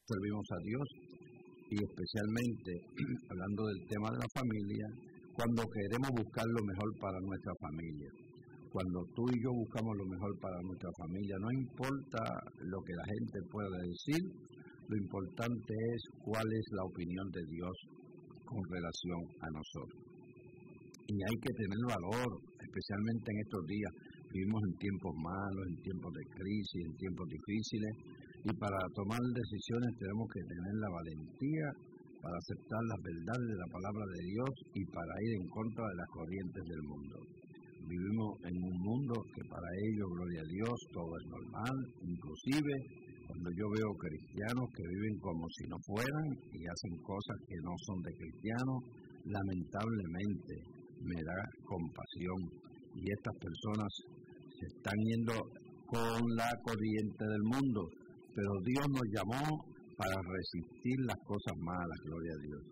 servimos a Dios y especialmente hablando del tema de la familia, cuando queremos buscar lo mejor para nuestra familia. Cuando tú y yo buscamos lo mejor para nuestra familia, no importa lo que la gente pueda decir, lo importante es cuál es la opinión de Dios con relación a nosotros. Y hay que tener valor, especialmente en estos días. Vivimos en tiempos malos, en tiempos de crisis, en tiempos difíciles, y para tomar decisiones tenemos que tener la valentía para aceptar las verdades de la palabra de Dios y para ir en contra de las corrientes del mundo. Vivimos en un mundo que para ellos, gloria a Dios, todo es normal, inclusive cuando yo veo cristianos que viven como si no fueran y hacen cosas que no son de cristianos, lamentablemente me da compasión. Y estas personas se están yendo con la corriente del mundo, pero Dios nos llamó para resistir las cosas malas, gloria a Dios.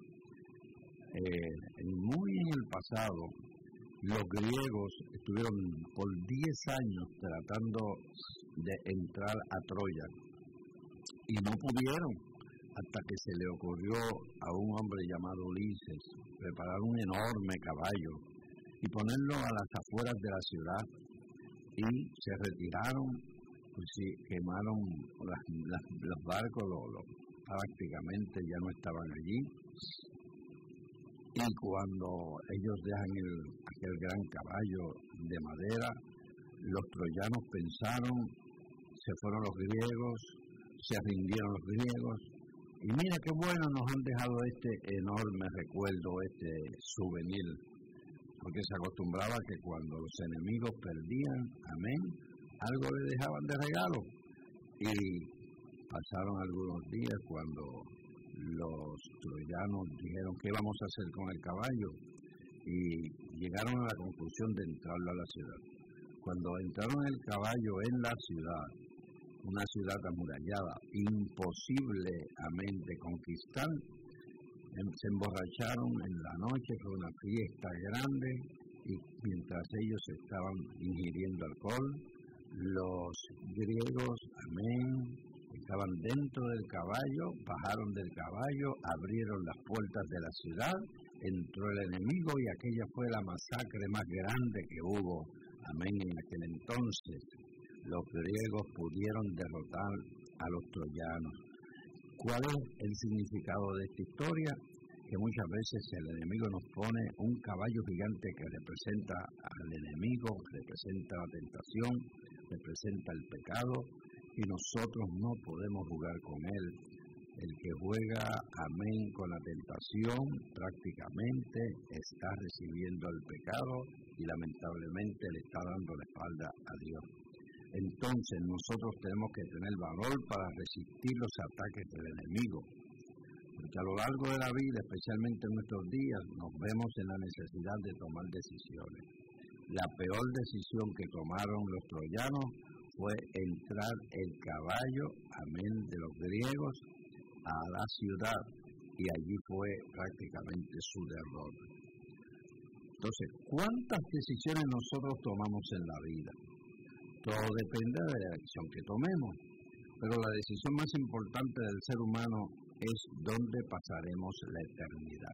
Muy en el pasado, los griegos estuvieron por 10 años tratando de entrar a Troya y no pudieron, hasta que se le ocurrió a un hombre llamado Ulises preparar un enorme caballo y ponerlo a las afueras de la ciudad, y se retiraron, pues sí, quemaron los barcos, prácticamente ya no estaban allí. Y cuando ellos dejan aquel gran caballo de madera, los troyanos pensaron, se fueron los griegos, se rindieron los griegos, y mira qué bueno nos han dejado este enorme recuerdo, este souvenir, porque se acostumbraba que cuando los enemigos perdían, amén, algo le dejaban de regalo. Y pasaron algunos días cuando los troyanos dijeron qué vamos a hacer con el caballo, y llegaron a la conclusión de entrarlo a la ciudad. Cuando entraron el caballo en la ciudad, una ciudad amurallada, imposible, amén, de conquistar, se emborracharon en la noche, fue una fiesta grande, y mientras ellos estaban ingiriendo alcohol, los griegos, amén, estaban dentro del caballo, bajaron del caballo, abrieron las puertas de la ciudad, entró el enemigo y aquella fue la masacre más grande que hubo, amén, en aquel entonces. Los griegos pudieron derrotar a los troyanos. ¿Cuál es el significado de esta historia? Que muchas veces el enemigo nos pone un caballo gigante que representa al enemigo, representa la tentación, representa el pecado, y nosotros no podemos jugar con él. El que juega, amén, con la tentación, prácticamente está recibiendo el pecado y lamentablemente le está dando la espalda a Dios. Entonces nosotros tenemos que tener valor para resistir los ataques del enemigo, porque a lo largo de la vida, especialmente en nuestros días, nos vemos en la necesidad de tomar decisiones. La peor decisión que tomaron los troyanos fue entrar el caballo, amén, de los griegos a la ciudad, y allí fue prácticamente su derrota. Entonces, ¿cuántas decisiones nosotros tomamos en la vida? Todo depende de la decisión que tomemos, pero la decisión más importante del ser humano es dónde pasaremos la eternidad.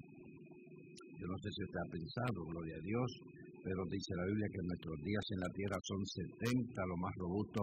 Yo no sé si usted ha pensado, gloria a Dios, pero dice la Biblia que nuestros días en la tierra son 70, lo más robusto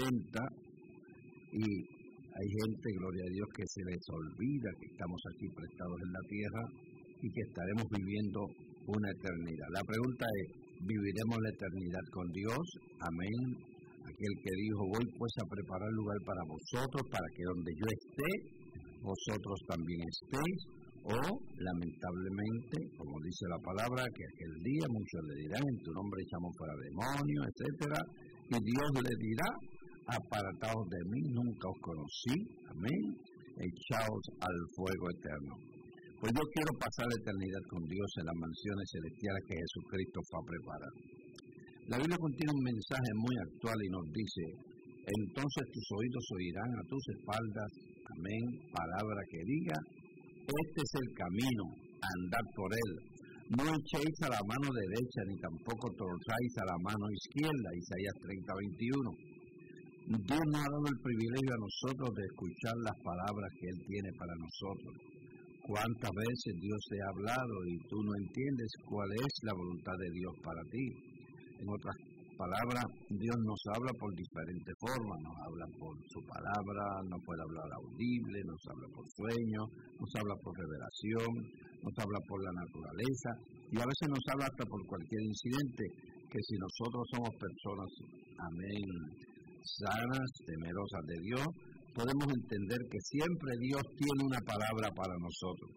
80, y hay gente, gloria a Dios, que se les olvida que estamos aquí prestados en la tierra y que estaremos viviendo una eternidad. La pregunta es, ¿viviremos la eternidad con Dios? Amén. Aquel que dijo, voy pues a preparar lugar para vosotros, para que donde yo esté, vosotros también estéis. O, lamentablemente, como dice la palabra, que aquel día muchos le dirán, en tu nombre echamos fuera demonios, etcétera, y Dios le dirá, apartaos de mí, nunca os conocí, amén, echaos al fuego eterno. Pues yo quiero pasar la eternidad con Dios en las mansiones celestiales que Jesucristo fue a preparar. La Biblia contiene un mensaje muy actual y nos dice, entonces tus oídos oirán a tus espaldas, amén, palabra que diga, este es el camino, andad por él. No echéis a la mano derecha, ni tampoco torzáis a la mano izquierda, Isaías 30:21. Dios nos ha dado el privilegio a nosotros de escuchar las palabras que Él tiene para nosotros. ¿Cuántas veces Dios te ha hablado y tú no entiendes cuál es la voluntad de Dios para ti? En otras palabras, Dios nos habla por diferentes formas. Nos habla por su palabra, nos puede hablar audible, nos habla por sueño, nos habla por revelación, nos habla por la naturaleza y a veces nos habla hasta por cualquier incidente, que si nosotros somos personas, amén, sanas, temerosas de Dios, podemos entender que siempre Dios tiene una palabra para nosotros.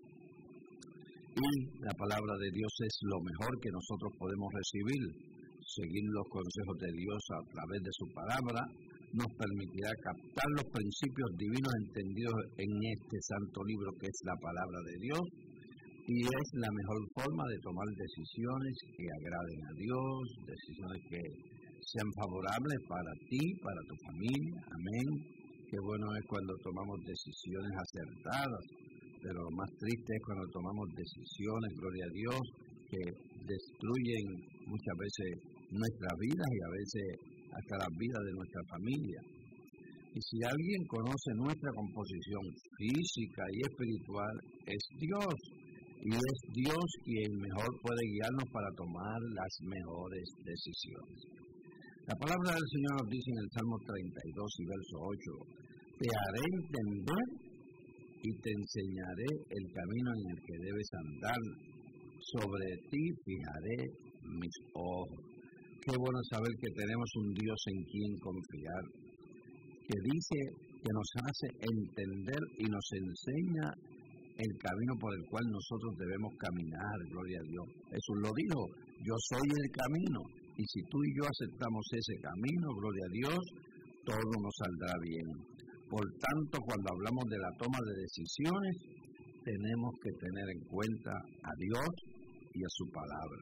Y la palabra de Dios es lo mejor que nosotros podemos recibir. Seguir los consejos de Dios a través de su palabra nos permitirá captar los principios divinos entendidos en este santo libro que es la palabra de Dios, y es la mejor forma de tomar decisiones que agraden a Dios, decisiones que sean favorables para ti, para tu familia. Amén. Qué bueno es cuando tomamos decisiones acertadas, pero lo más triste es cuando tomamos decisiones, gloria a Dios, que destruyen muchas veces nuestras vidas y a veces hasta las vidas de nuestra familia. Y si alguien conoce nuestra composición física y espiritual, es Dios. Y es Dios quien mejor puede guiarnos para tomar las mejores decisiones. La palabra del Señor nos dice en el Salmo 32 y verso 8, te haré entender y te enseñaré el camino en el que debes andar. Sobre ti fijaré mis ojos. Qué bueno saber que tenemos un Dios en quien confiar, que dice que nos hace entender y nos enseña el camino por el cual nosotros debemos caminar, gloria a Dios. Jesús lo dijo, yo soy el camino, y si tú y yo aceptamos ese camino, gloria a Dios, todo nos saldrá bien. Por tanto, cuando hablamos de la toma de decisiones, tenemos que tener en cuenta a Dios y a su palabra.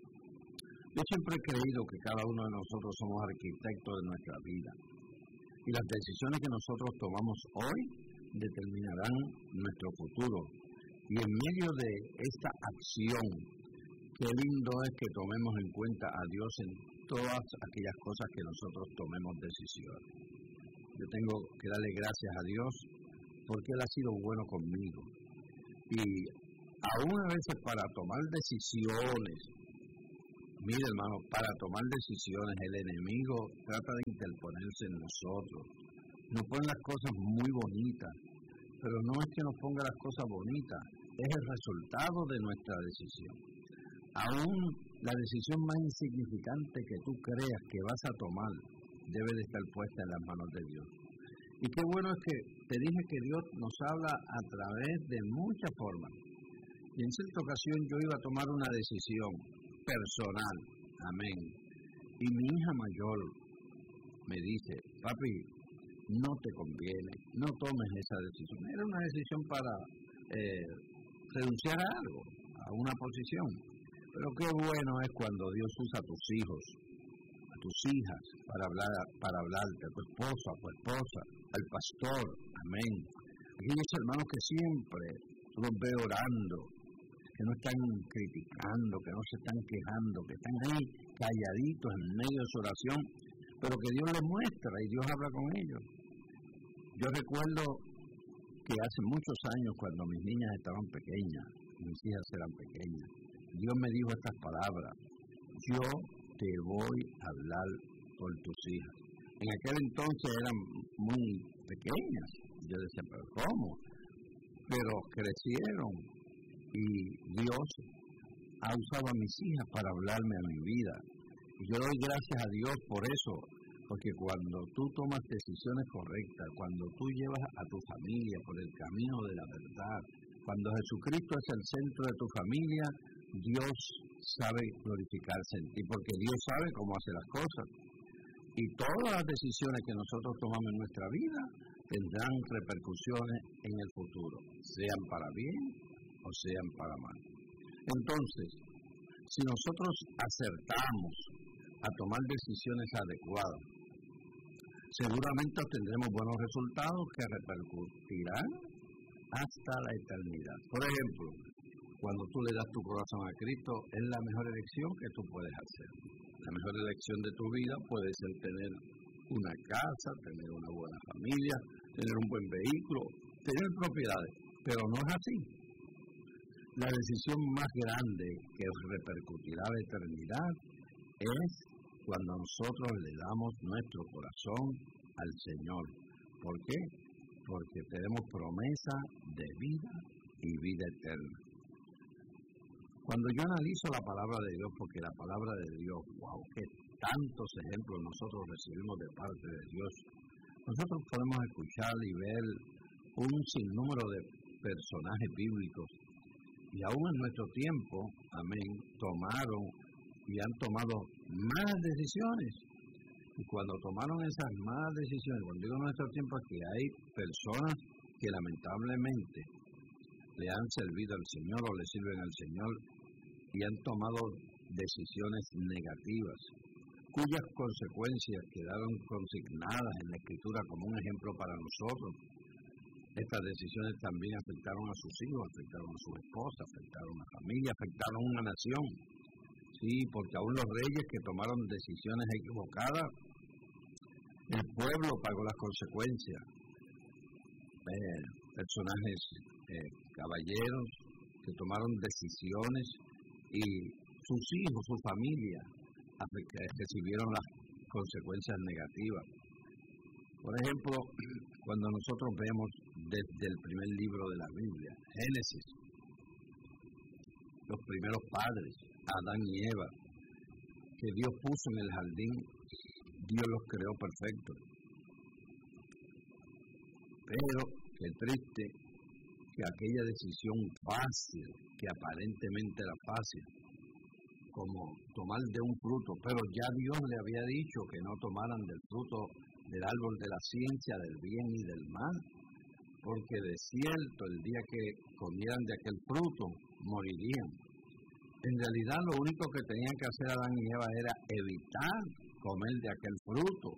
Yo siempre he creído que cada uno de nosotros somos arquitectos de nuestra vida, y las decisiones que nosotros tomamos hoy determinarán nuestro futuro. Y en medio de esta acción, qué lindo es que tomemos en cuenta a Dios en todas aquellas cosas que nosotros tomemos decisiones. Yo tengo que darle gracias a Dios porque Él ha sido bueno conmigo. Y aún a veces para tomar decisiones, mire hermano, para tomar decisiones el enemigo trata de interponerse en nosotros. Nos pone las cosas muy bonitas, pero no es que nos ponga las cosas bonitas, es el resultado de nuestra decisión. Aún la decisión más insignificante que tú creas que vas a tomar debe de estar puesta en las manos de Dios. Y qué bueno es que te dije que Dios nos habla a través de muchas formas. Y en cierta ocasión yo iba a tomar una decisión personal, amén. Y mi hija mayor me dice, papi, no te conviene, no tomes esa decisión. Era una decisión para renunciar a algo, a una posición. Pero qué bueno es cuando Dios usa a tus hijos, a tus hijas, para hablarte, a tu esposo, a tu esposa, al pastor, amén. Aquellos hermanos que siempre los veo orando, que no están criticando, que no se están quejando, que están ahí calladitos en medio de su oración, pero que Dios les muestra y Dios habla con ellos. Yo recuerdo que hace muchos años, cuando mis niñas estaban pequeñas, mis hijas eran pequeñas, Dios me dijo estas palabras, yo te voy a hablar por tus hijas. En aquel entonces eran muy pequeñas, yo decía, pero ¿cómo? Pero crecieron y Dios ha usado a mis hijas para hablarme a mi vida. Y yo doy gracias a Dios por eso, porque cuando tú tomas decisiones correctas, cuando tú llevas a tu familia por el camino de la verdad, cuando Jesucristo es el centro de tu familia, Dios sabe glorificarse en ti, porque Dios sabe cómo hace las cosas. Y todas las decisiones que nosotros tomamos en nuestra vida tendrán repercusiones en el futuro, sean para bien o sean para mal. Entonces, si nosotros acertamos a tomar decisiones adecuadas, seguramente obtendremos buenos resultados que repercutirán hasta la eternidad. Por ejemplo, cuando tú le das tu corazón a Cristo, es la mejor elección que tú puedes hacer. La mejor elección de tu vida puede ser tener una casa, tener una buena familia, tener un buen vehículo, tener propiedades, pero no es así. La decisión más grande que repercutirá la eternidad es cuando nosotros le damos nuestro corazón al Señor. ¿Por qué? Porque tenemos promesa de vida y vida eterna. Cuando yo analizo la palabra de Dios, porque la palabra de Dios, wow, que tantos ejemplos nosotros recibimos de parte de Dios, nosotros podemos escuchar y ver un sinnúmero de personajes bíblicos, y aún en nuestro tiempo, amén, tomaron y han tomado malas decisiones. Y cuando tomaron esas malas decisiones, cuando digo nuestro tiempo, es que hay personas que lamentablemente le han servido al Señor o le sirven al Señor y han tomado decisiones negativas, cuyas consecuencias quedaron consignadas en la Escritura como un ejemplo para nosotros. Estas decisiones también afectaron a sus hijos, afectaron a su esposa, afectaron a la familia, afectaron a una nación. Sí, porque aún los reyes que tomaron decisiones equivocadas, el pueblo pagó las consecuencias. Personajes, caballeros, que tomaron decisiones y sus hijos, su familia, recibieron las consecuencias negativas. Por ejemplo, cuando nosotros vemos desde el primer libro de la Biblia, Génesis, los primeros padres, Adán y Eva, que Dios puso en el jardín, Dios los creó perfectos. Pero qué triste que aquella decisión fácil, que aparentemente era fácil, como tomar de un fruto, pero ya Dios le había dicho que no tomaran del fruto del árbol de la ciencia del bien y del mal, porque de cierto el día que comieran de aquel fruto morirían. En realidad lo único que tenían que hacer Adán y Eva era evitar comer de aquel fruto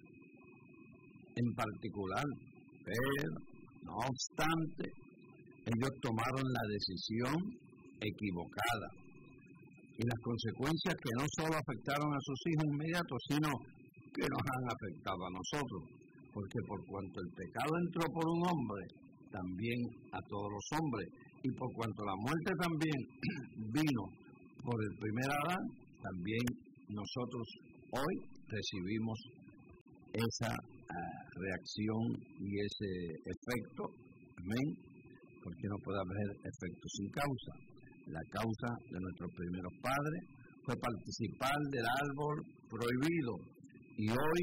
en particular, pero no obstante ellos tomaron la decisión equivocada y las consecuencias que no solo afectaron a sus hijos inmediatos, sino que nos han afectado a nosotros, porque por cuanto el pecado entró por un hombre, también a todos los hombres, y por cuanto la muerte también vino por el primer Adán, también nosotros hoy recibimos esa reacción y ese efecto, amén, porque no puede haber efecto sin causa. La causa de nuestros primeros padres fue participar del árbol prohibido, y hoy,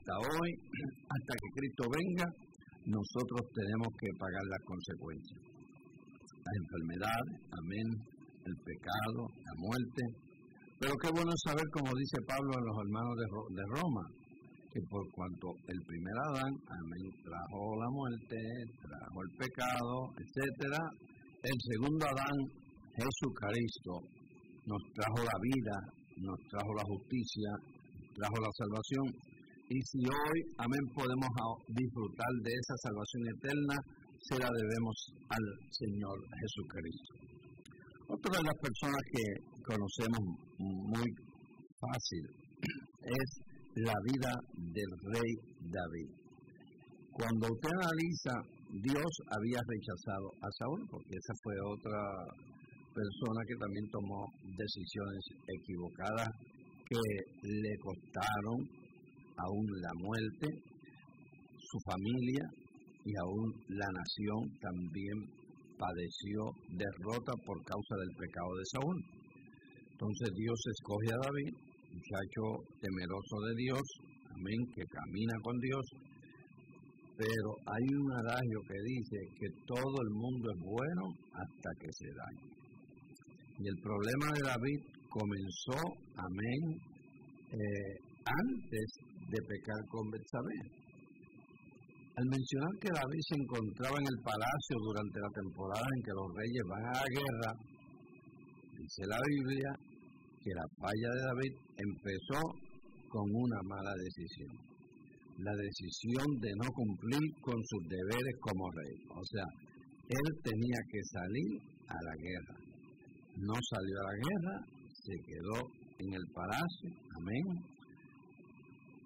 hasta que Cristo venga, nosotros tenemos que pagar las consecuencias. Las enfermedades, amén, el pecado, la muerte. Pero qué bueno saber, como dice Pablo en los hermanos de Roma, que por cuanto el primer Adán, amén, trajo la muerte, trajo el pecado, etcétera, el segundo Adán, Jesucristo, nos trajo la vida, nos trajo la justicia, trajo la salvación. Y si hoy, amén, podemos disfrutar de esa salvación eterna, se la debemos al Señor Jesucristo. Otra de las personas que conocemos muy fácil es la vida del rey David. Cuando usted analiza, Dios había rechazado a Saúl, porque esa fue otra persona que también tomó decisiones equivocadas que le costaron aún la muerte, su familia y aún la nación también padeció derrota por causa del pecado de Saúl. Entonces Dios escoge a David, muchacho temeroso de Dios, amén, que camina con Dios, pero hay un adagio que dice que todo el mundo es bueno hasta que se daña. Y el problema de David comenzó, amén, antes de pecar con Betsabé. Al mencionar que David se encontraba en el palacio durante la temporada en que los reyes van a la guerra, dice la Biblia que la falla de David empezó con una mala decisión. La decisión de no cumplir con sus deberes como rey. O sea, él tenía que salir a la guerra. No salió a la guerra, se quedó en el palacio, amén.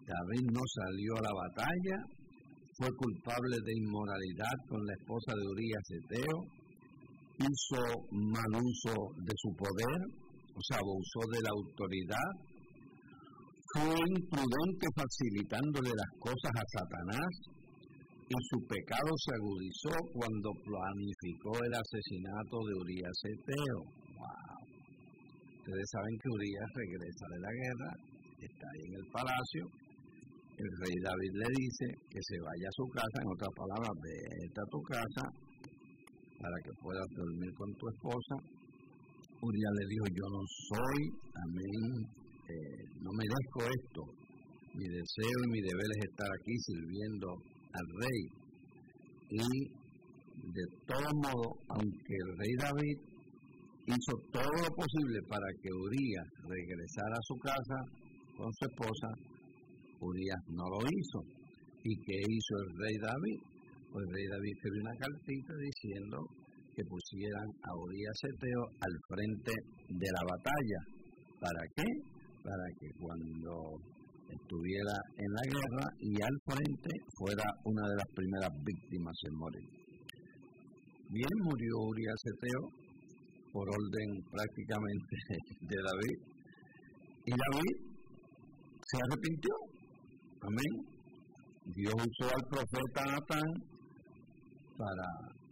David no salió a la batalla, fue culpable de inmoralidad con la esposa de Urías Heteo, hizo mal uso de su poder, o sea, abusó de la autoridad, fue imprudente facilitándole las cosas a Satanás, y su pecado se agudizó cuando planificó el asesinato de Urías Heteo. ¡Wow! Ustedes saben que Urías regresa de la guerra, está ahí en el palacio. El rey David le dice que se vaya a su casa, en otras palabras, vete a tu casa para que puedas dormir con tu esposa. Urías le dijo, yo no soy, amén, no merezco esto. Mi deseo y mi deber es estar aquí sirviendo al rey. Y de todos modos, aunque el rey David hizo todo lo posible para que Urías regresara a su casa con su esposa, Urías no lo hizo. ¿Y qué hizo el rey David? Pues el rey David escribió una cartita diciendo que pusieran a Urías Heteo al frente de la batalla. ¿Para qué? Para que cuando estuviera en la guerra y al frente fuera una de las primeras víctimas en morir. Bien, murió Urías Heteo por orden prácticamente de David. Y David se arrepintió. Amén. Dios usó al profeta Natán para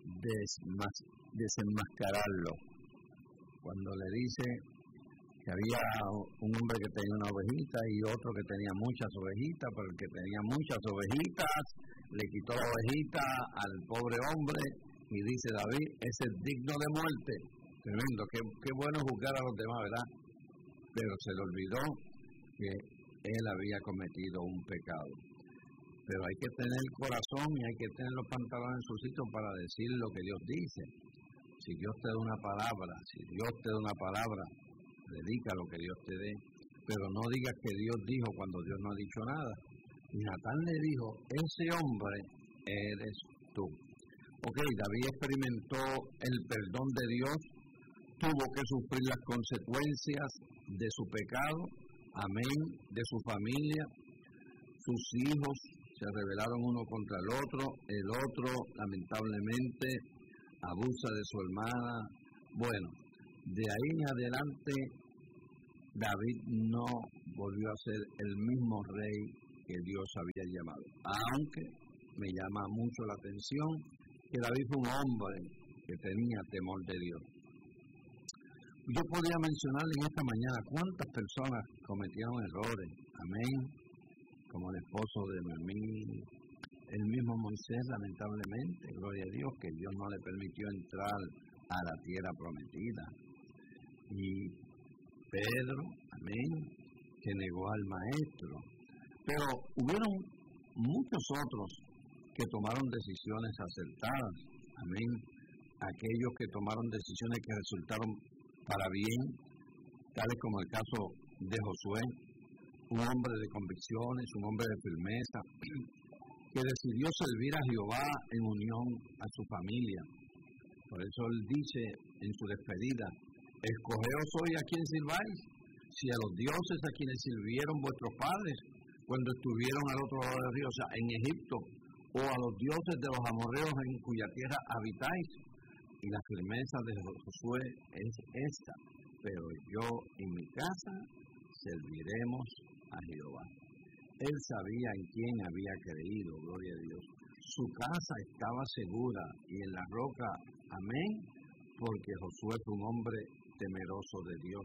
desenmascararlo. Cuando le dice que había un hombre que tenía una ovejita y otro que tenía muchas ovejitas, pero el que tenía muchas ovejitas le quitó la ovejita al pobre hombre y dice David, ese es digno de muerte. Tremendo, qué bueno juzgar a los demás, ¿verdad? Pero se le olvidó que él había cometido un pecado. Pero hay que tener el corazón y hay que tener los pantalones en su sitio para decir lo que Dios dice. Si Dios te da una palabra, predica lo que Dios te dé, pero no digas que Dios dijo cuando Dios no ha dicho nada. Y Natán le dijo, ese hombre eres tú. Ok, David experimentó el perdón de Dios, tuvo que sufrir las consecuencias de su pecado, amén, de su familia, sus hijos se rebelaron uno contra el otro lamentablemente abusa de su hermana. Bueno, de ahí en adelante David no volvió a ser el mismo rey que Dios había llamado, aunque me llama mucho la atención que David fue un hombre que tenía temor de Dios. Yo podría mencionarle en esta mañana cuántas personas cometieron errores, amén, como el esposo de Noemí, el mismo Moisés, lamentablemente, gloria a Dios, que Dios no le permitió entrar a la tierra prometida. Y Pedro, amén, que negó al maestro. Pero hubieron muchos otros que tomaron decisiones acertadas, amén, aquellos que tomaron decisiones que resultaron para bien, tales como el caso de Josué, un hombre de convicciones, un hombre de firmeza, que decidió servir a Jehová en unión a su familia. Por eso él dice en su despedida, escogeos hoy a quien sirváis, si a los dioses a quienes sirvieron vuestros padres cuando estuvieron al otro lado del río, o sea, en Egipto, o a los dioses de los amorreos en cuya tierra habitáis. Y la firmeza de Josué es esta, pero yo en mi casa serviremos a Jehová. Él sabía en quién había creído, gloria a Dios. Su casa estaba segura y en la roca, amén, porque Josué fue un hombre temeroso de Dios.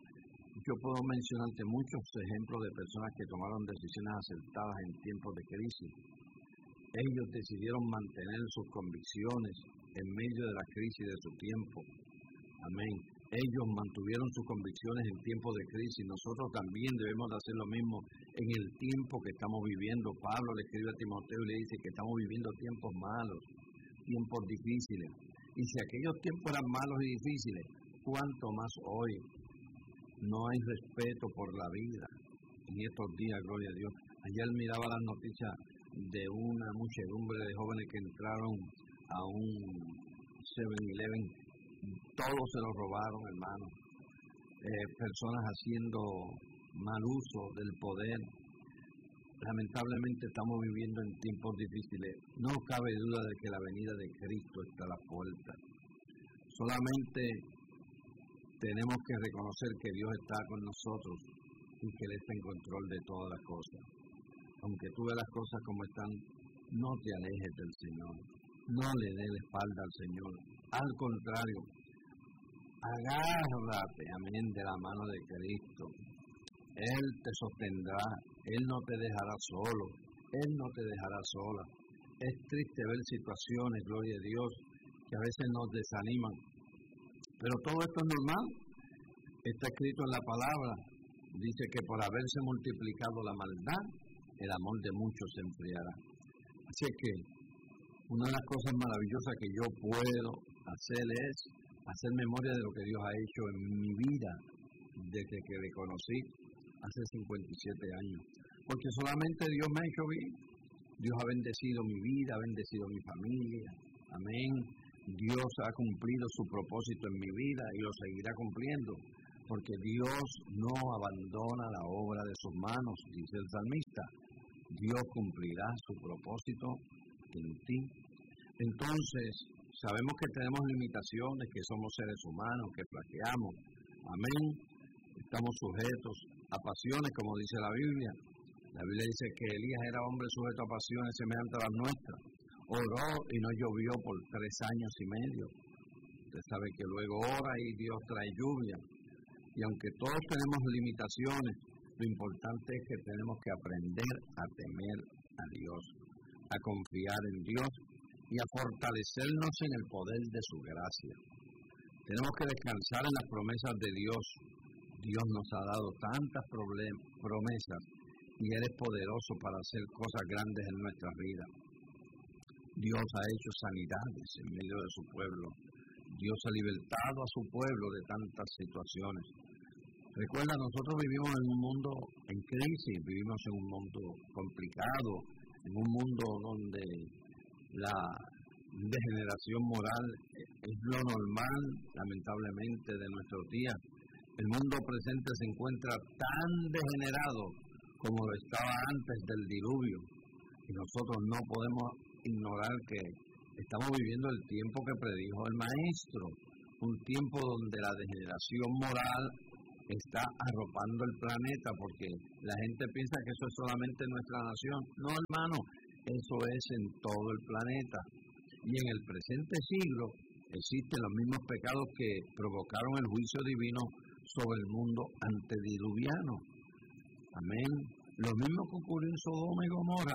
Yo puedo mencionarte muchos ejemplos de personas que tomaron decisiones acertadas en tiempos de crisis. Ellos decidieron mantener sus convicciones en medio de la crisis de su tiempo. Amén. Ellos mantuvieron sus convicciones en tiempos de crisis. Nosotros también debemos de hacer lo mismo en el tiempo que estamos viviendo. Pablo le escribe a Timoteo y le dice que estamos viviendo tiempos malos, tiempos difíciles. Y si aquellos tiempos eran malos y difíciles, ¿cuánto más hoy? No hay respeto por la vida. En estos días, gloria a Dios. Ayer miraba las noticias de una muchedumbre de jóvenes que entraron a un 7-Eleven, todos se lo robaron, hermano. Personas haciendo mal uso del poder. lamentablemente estamos viviendo en tiempos difíciles. No cabe duda de que la venida de Cristo está a la puerta. Solamente tenemos que reconocer que Dios está con nosotros y que Él está en control de todas las cosas. Aunque tú veas las cosas como están, no te alejes del Señor. No le des la espalda al Señor. Al contrario, agárrate, amén, de la mano de Cristo. Él te sostendrá. Él no te dejará solo. Él no te dejará sola. Es triste ver situaciones, gloria a Dios, que a veces nos desaniman. Pero todo esto es normal. Está escrito en la palabra. Dice que por haberse multiplicado la maldad, el amor de muchos se enfriará. Así que una de las cosas maravillosas que yo puedo hacer es hacer memoria de lo que Dios ha hecho en mi vida desde que le conocí hace 57 años. Porque solamente Dios me ha hecho bien. Dios ha bendecido mi vida, ha bendecido mi familia. Amén. Dios ha cumplido su propósito en mi vida y lo seguirá cumpliendo. Porque Dios no abandona la obra de sus manos, dice el salmista. Dios cumplirá su propósito en ti. Entonces, sabemos que tenemos limitaciones, que somos seres humanos, que flaqueamos. Amén. Estamos sujetos a pasiones, como dice la Biblia. La Biblia dice que Elías era hombre sujeto a pasiones semejantes a las nuestras. Oró y no llovió por 3 años y medio. Usted sabe que luego ora y Dios trae lluvia. Y aunque todos tenemos limitaciones, lo importante es que tenemos que aprender a temer a Dios, a confiar en Dios y a fortalecernos en el poder de su gracia. Tenemos que descansar en las promesas de Dios. Dios nos ha dado tantas promesas y Él es poderoso para hacer cosas grandes en nuestras vidas. Dios ha hecho sanidades en medio de su pueblo. Dios ha libertado a su pueblo de tantas situaciones. Recuerda, nosotros vivimos en un mundo en crisis, vivimos en un mundo complicado, en un mundo donde la degeneración moral es lo normal, lamentablemente, de nuestros días. El mundo presente se encuentra tan degenerado como lo estaba antes del diluvio. Y nosotros no podemos ignorar que estamos viviendo el tiempo que predijo el Maestro, un tiempo donde la degeneración moral está arropando el planeta, porque la gente piensa que eso es solamente en nuestra nación. No, hermano, eso es en todo el planeta. Y en el presente siglo existen los mismos pecados que provocaron el juicio divino sobre el mundo antediluviano. Amén. Lo mismo que ocurrió en Sodoma y Gomorra.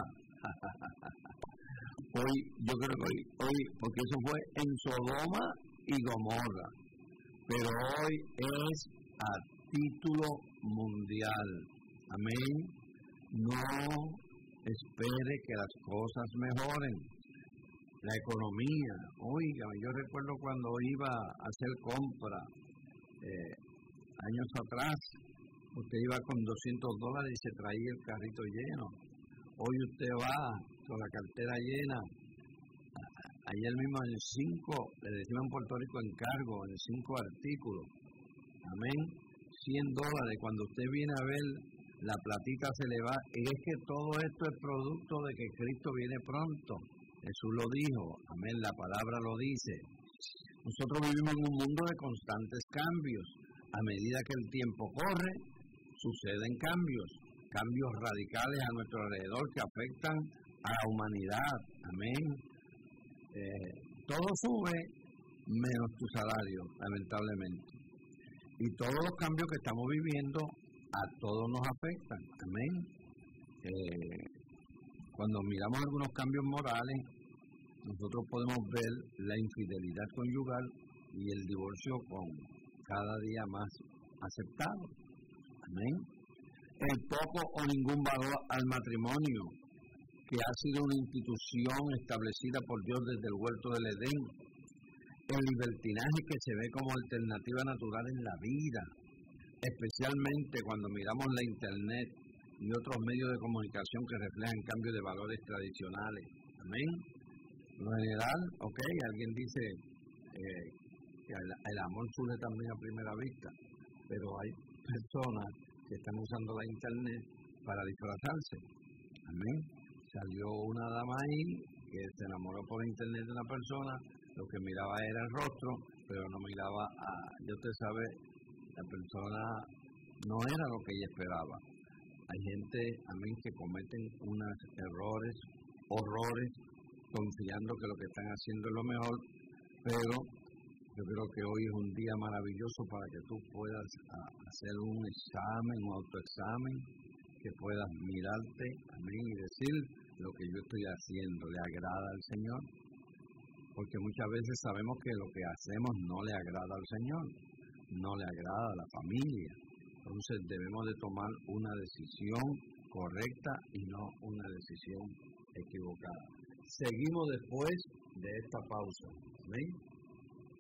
Hoy, yo creo que hoy, porque eso fue en Sodoma y Gomorra, pero hoy es a título mundial. Amén. No espere que las cosas mejoren. La economía, oiga, yo recuerdo cuando iba a hacer compra años atrás, usted iba con $200 y se traía el carrito lleno. Hoy usted va con la cartera llena. Ayer mismo en 5, le decimos en Puerto Rico encargo, en 5 artículos. Amén. $100. Cuando usted viene a ver, la platita se le va. Y es que todo esto es producto de que Cristo viene pronto. Jesús lo dijo. Amén. La palabra lo dice. Nosotros vivimos en un mundo de constantes cambios. A medida que el tiempo corre, suceden cambios radicales a nuestro alrededor que afectan a la humanidad. Amén. Todo sube menos tu salario, lamentablemente. Y todos los cambios que estamos viviendo a todos nos afectan. Amén. Cuando miramos algunos cambios morales, nosotros podemos ver la infidelidad conyugal y el divorcio con cada día más aceptado. Amén. El poco o ningún valor al matrimonio, que ha sido una institución establecida por Dios desde el huerto del Edén. El libertinaje que se ve como alternativa natural en la vida, especialmente cuando miramos la internet y otros medios de comunicación que reflejan cambios de valores tradicionales. Amén. En lo general, alguien dice que el amor surge también a primera vista, pero hay personas que están usando la internet para disfrazarse. Amén. Salió una dama ahí que se enamoró por internet de una persona, lo que miraba era el rostro, pero no miraba a, ya usted sabe, la persona no era lo que ella esperaba. Hay gente, amén, que cometen unos errores, horrores, confiando que lo que están haciendo es lo mejor, pero yo creo que hoy es un día maravilloso para que tú puedas hacer un examen, un autoexamen, que puedas mirarte, amén, y decir lo que yo estoy haciendo, ¿le agrada al Señor? Porque muchas veces sabemos que lo que hacemos no le agrada al Señor, no le agrada a la familia. Entonces debemos de tomar una decisión correcta y no una decisión equivocada. Seguimos después de esta pausa. ¿Amén?